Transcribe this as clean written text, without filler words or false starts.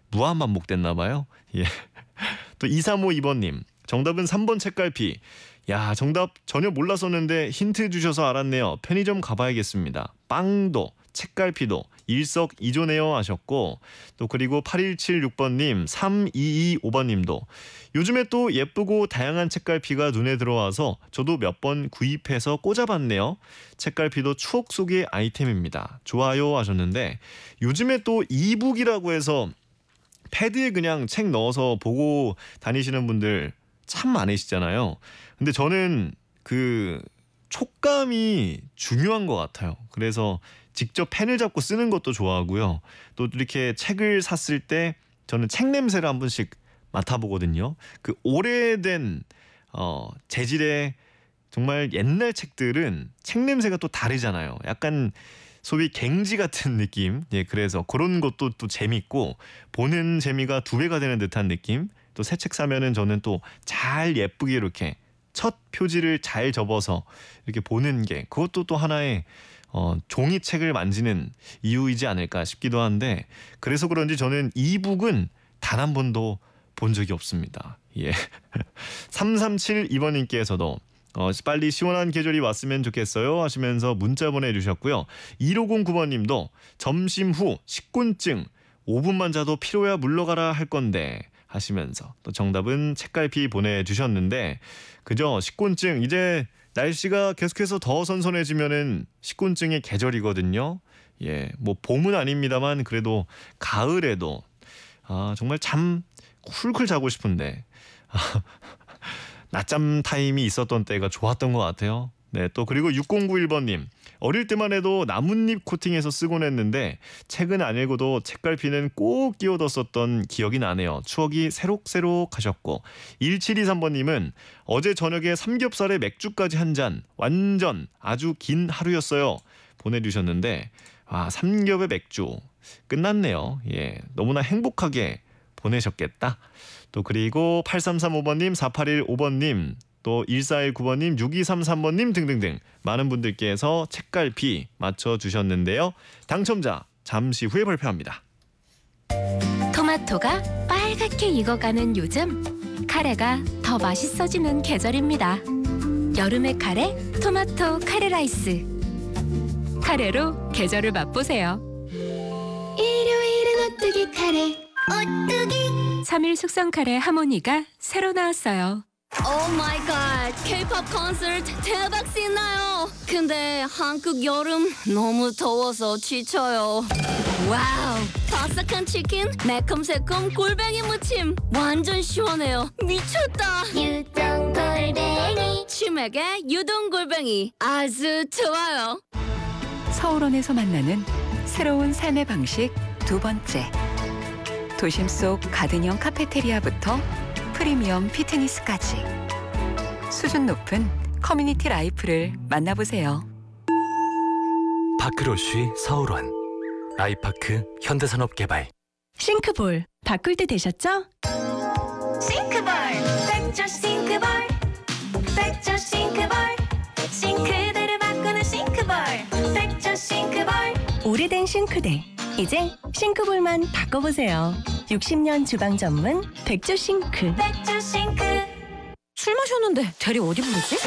무한 반복됐나 봐요. 예. 또 2352번님 정답은 3번 책갈피. 야, 정답 전혀 몰랐었는데 힌트 주셔서 알았네요. 편의점 가봐야겠습니다. 빵도 책갈피도 일석이조네요 하셨고, 또 그리고 8176번님 3225번님도 요즘에 또 예쁘고 다양한 책갈피가 눈에 들어와서 저도 몇 번 구입해서 꽂아봤네요. 책갈피도 추억 속의 아이템입니다. 좋아요 하셨는데, 요즘에 또 이북이라고 해서 패드에 그냥 책 넣어서 보고 다니시는 분들 참 많으시잖아요. 근데 저는 그 촉감이 중요한 것 같아요. 그래서 직접 펜을 잡고 쓰는 것도 좋아하고요. 또 이렇게 책을 샀을 때 저는 책 냄새를 한 번씩 맡아보거든요. 그 오래된 재질의 정말 옛날 책들은 책 냄새가 또 다르잖아요. 약간 소위 갱지 같은 느낌. 예, 그래서 그런 것도 또 재밌고 보는 재미가 2배가 되는 듯한 느낌. 또 새 책 사면은 저는 또 잘 예쁘게 이렇게 첫 표지를 잘 접어서 이렇게 보는 게, 그것도 또 하나의 종이책을 만지는 이유이지 않을까 싶기도 한데, 그래서 그런지 저는 이북은 단 한 번도 본 적이 없습니다. 예. 3372번님께서도 빨리 시원한 계절이 왔으면 좋겠어요 하시면서 문자 보내주셨고요. 1509번님도 점심 후 식곤증 5분만 자도 피로야 물러가라 할 건데 하시면서 또 정답은 책갈피 보내주셨는데, 그죠? 식곤증, 이제 날씨가 계속해서 더 선선해지면은 식곤증의 계절이거든요. 예, 뭐 봄은 아닙니다만 그래도 가을에도 정말 잠 쿨쿨 자고 싶은데 낮잠 타임이 있었던 때가 좋았던 것 같아요. 네, 또 그리고 6091번님 어릴 때만 해도 나뭇잎 코팅해서 쓰곤 했는데 책은 안 읽어도 책갈피는 꼭 끼워뒀었던 기억이 나네요. 추억이 새록새록 하셨고, 1723번님은 어제 저녁에 삼겹살에 맥주까지 한 잔, 완전 아주 긴 하루였어요 보내주셨는데, 삼겹에 맥주 끝났네요. 예, 너무나 행복하게 보내셨겠다. 또 그리고 8335번님, 4815번님, 또 1419번님, 6233번님 등등등 많은 분들께서 책갈피 맞춰주셨는데요. 당첨자 잠시 후에 발표합니다. 토마토가 빨갛게 익어가는 요즘, 카레가 더 맛있어지는 계절입니다. 여름의 카레, 토마토 카레 라이스. 카레로 계절을 맛보세요. 일요일은 오뚜기 카레, 오뚜기. 3일 숙성 카레 하모니가 새로 나왔어요. 오 마이 갓, K-pop 콘서트 대박 신나요. 근데 한국 여름 너무 더워서 지쳐요. 와우, 바삭한 치킨, 매콤새콤 골뱅이 무침 완전 시원해요. 미쳤다. 유동 골뱅이. 치맥에 유동 골뱅이 아주 좋아요. 서울원에서 만나는 새로운 삶의 방식 2번째. 도심 속 가든형 카페테리아부터 프리미엄 피트니스까지 수준 높은 커뮤니티 라이프를 만나보세요. 파크로쉬 서울원, 아이파크 현대산업개발. 싱크볼 바꿀 때 되셨죠? 싱크볼. 백조 싱크볼. 백조 싱크볼. 싱크대를 바꾸는 싱크볼. 백조 싱크볼. 오래된 싱크대, 이제 싱크볼만 바꿔보세요. 60년 주방 전문 백조 싱크. 백조 싱크. 술 마셨는데 대리 어디 부르지?